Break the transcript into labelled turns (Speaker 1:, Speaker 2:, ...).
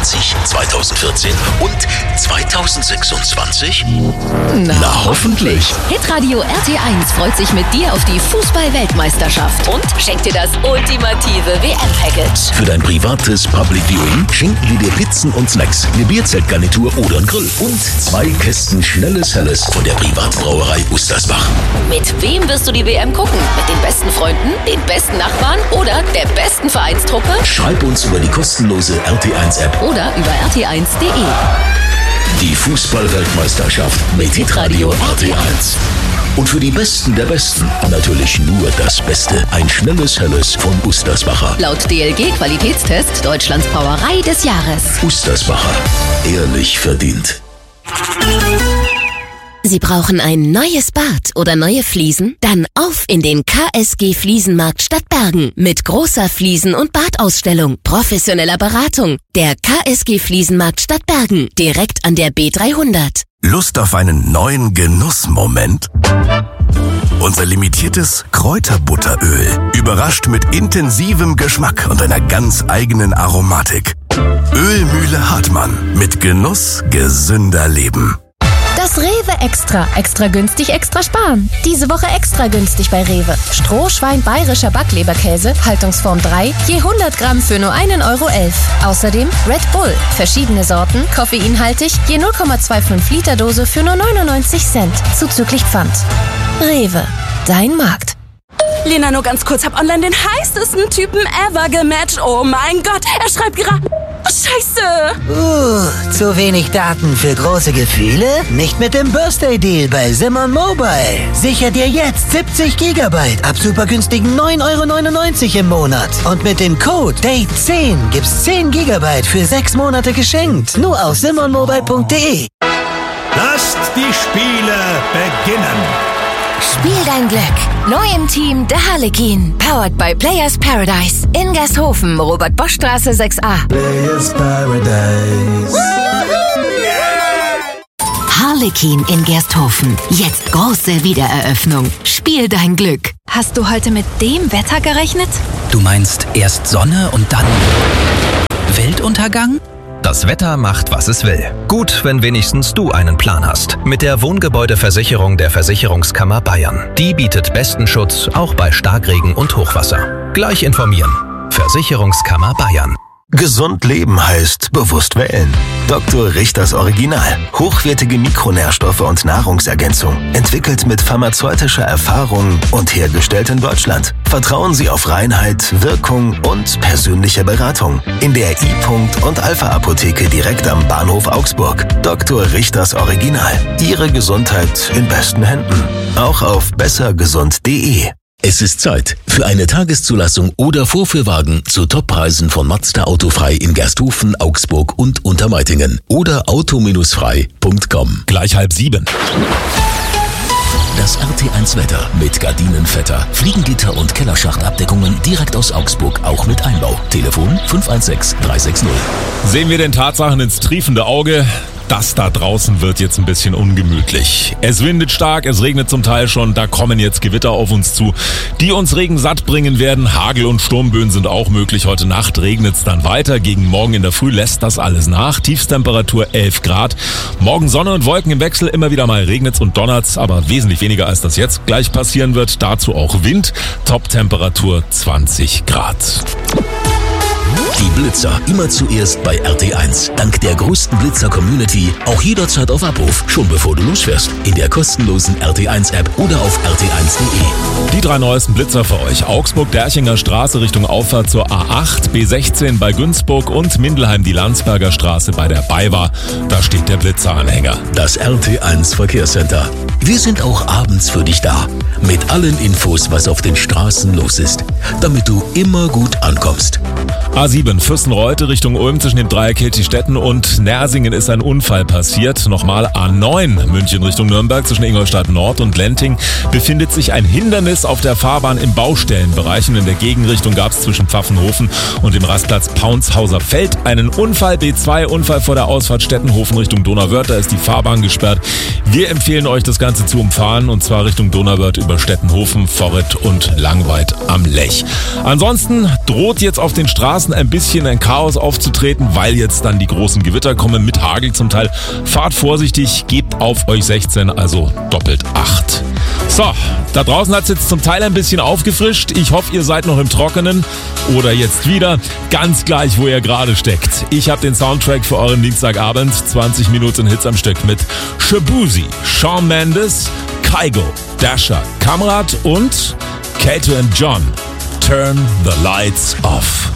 Speaker 1: 20, 2014 und 2026?
Speaker 2: Na hoffentlich.
Speaker 3: Hitradio RT1 freut sich mit dir auf die Fußball-Weltmeisterschaft und schenkt dir das ultimative WM-Package.
Speaker 1: Für dein privates Public Viewing schenken wir dir Pizzen und Snacks, eine Bierzeltgarnitur oder einen Grill und 2 Kästen schnelles Helles von der Privatbrauerei Ustersbach.
Speaker 3: Mit wem wirst du die WM gucken? Mit den besten Freunden, den besten Nachbarn oder der besten Vereinstruppe?
Speaker 1: Schreib uns über die kostenlose RT1-App
Speaker 3: Oder über rt1.de.
Speaker 1: Die Fußball-Weltmeisterschaft mit Hitradio RT1. Und für die Besten der Besten natürlich nur das Beste. Ein schnelles Helles von Ustersbacher.
Speaker 3: Laut DLG-Qualitätstest Deutschlands Brauerei des Jahres.
Speaker 1: Ustersbacher. Ehrlich verdient.
Speaker 4: Sie brauchen ein neues Bad oder neue Fliesen? Dann auf in den KSG Fliesenmarkt Stadtbergen mit großer Fliesen- und Badausstellung, professioneller Beratung. Der KSG Fliesenmarkt Stadtbergen, direkt an der B300.
Speaker 5: Lust auf einen neuen Genussmoment? Unser limitiertes Kräuterbutteröl überrascht mit intensivem Geschmack und einer ganz eigenen Aromatik. Ölmühle Hartmann. Mit Genuss gesünder Leben.
Speaker 6: Das Rewe Extra. Extra günstig, extra sparen. Diese Woche extra günstig bei Rewe. Strohschwein bayerischer Backleberkäse, Haltungsform 3, je 100 Gramm für nur 1,11 Euro. Außerdem Red Bull, verschiedene Sorten, koffeinhaltig, je 0,25 Liter Dose für nur 99 Cent, zuzüglich Pfand. Rewe, dein Markt.
Speaker 7: Lena, nur ganz kurz, hab online den heißesten Typen ever gematcht. Oh mein Gott, er schreibt gerade... Scheiße!
Speaker 8: Zu wenig Daten für große Gefühle? Nicht mit dem Birthday Deal bei Simon Mobile. Sicher dir jetzt 70 Gigabyte ab super günstigen 9,99 € im Monat. Und mit dem Code DATE10 gibt's 10 Gigabyte für 6 Monate geschenkt. Nur auf simonmobile.de.
Speaker 9: Lasst die Spiele beginnen.
Speaker 4: Spiel dein Glück. Neu im Team der Harlekin. Powered by Players Paradise. In Gersthofen, Robert-Bosch-Straße 6a.
Speaker 9: Players Paradise.
Speaker 4: Harlekin in Gersthofen. Jetzt große Wiedereröffnung. Spiel dein Glück.
Speaker 6: Hast du heute mit dem Wetter gerechnet?
Speaker 2: Du meinst erst Sonne und dann Weltuntergang? Das Wetter macht, was es will. Gut, wenn wenigstens du einen Plan hast. Mit der Wohngebäudeversicherung der Versicherungskammer Bayern. Die bietet besten Schutz, auch bei Starkregen und Hochwasser. Gleich informieren. Versicherungskammer Bayern.
Speaker 5: Gesund leben heißt bewusst wählen. Dr. Richters Original. Hochwertige Mikronährstoffe und Nahrungsergänzung. Entwickelt mit pharmazeutischer Erfahrung und hergestellt in Deutschland. Vertrauen Sie auf Reinheit, Wirkung und persönliche Beratung. In der I-Punkt und Alpha-Apotheke direkt am Bahnhof Augsburg. Dr. Richters Original. Ihre Gesundheit in besten Händen. Auch auf bessergesund.de.
Speaker 1: Es ist Zeit für eine Tageszulassung oder Vorführwagen zu Toppreisen von Mazda Autofrei in Gersthofen, Augsburg und Untermeitingen oder auto-frei.com.
Speaker 10: Gleich 6:30.
Speaker 1: Das RT1 Wetter mit Gardinenvetter, Fliegengitter und Kellerschachtabdeckungen direkt aus Augsburg, auch mit Einbau. Telefon 516 360.
Speaker 10: Sehen wir den Tatsachen ins triefende Auge. Das da draußen wird jetzt ein bisschen ungemütlich. Es windet stark, es regnet zum Teil schon, da kommen jetzt Gewitter auf uns zu, die uns Regen satt bringen werden. Hagel und Sturmböen sind auch möglich. Heute Nacht regnet es dann weiter. Gegen morgen in der Früh lässt das alles nach. Tiefstemperatur 11 Grad. Morgen Sonne und Wolken im Wechsel. Immer wieder mal regnet's und donnert's, aber wesentlich weniger als das jetzt gleich passieren wird. Dazu auch Wind. Toptemperatur 20 Grad.
Speaker 1: Die Blitzer immer zuerst bei RT1. Dank der größten Blitzer-Community auch jederzeit auf Abruf, schon bevor du losfährst. In der kostenlosen RT1-App oder auf rt1.de.
Speaker 10: Die 3 neuesten Blitzer für euch. Augsburg-Derchinger Straße Richtung Auffahrt zur A8, B16 bei Günzburg und Mindelheim die Landsberger Straße bei der BayWa. Da steht der Blitzeranhänger.
Speaker 1: Das RT1 Verkehrscenter. Wir sind auch abends für dich da. Mit allen Infos, was auf den Straßen los ist. Damit du immer gut ankommst.
Speaker 10: A7 Fürstenreuth Richtung Ulm zwischen dem Dreieck Hiltistetten und Nersingen ist ein Unfall passiert. Nochmal A9 München Richtung Nürnberg zwischen Ingolstadt Nord und Lenting befindet sich ein Hindernis auf der Fahrbahn im Baustellenbereich. Und in der Gegenrichtung gab es zwischen Pfaffenhofen und dem Rastplatz Paunshauser Feld einen Unfall. B2 Unfall vor der Ausfahrt Stettenhofen Richtung Donauwörth. Da ist die Fahrbahn gesperrt. Wir empfehlen euch das Ganze Ganze zu umfahren und zwar Richtung Donauwörth über Stettenhofen, Forret und Langweid am Lech. Ansonsten droht jetzt auf den Straßen ein bisschen ein Chaos aufzutreten, weil jetzt dann die großen Gewitter kommen mit Hagel zum Teil. Fahrt vorsichtig, gebt auf euch 16, also doppelt 8. So, da draußen hat es jetzt zum Teil ein bisschen aufgefrischt. Ich hoffe, ihr seid noch im Trockenen oder jetzt wieder. Ganz gleich, wo ihr gerade steckt. Ich habe den Soundtrack für euren Dienstagabend. 20 Minuten Hits am Stück mit Shabuzi, Shawn Mendes, Kygo, Dasha, Kamrat und Kato and John. Turn the lights off.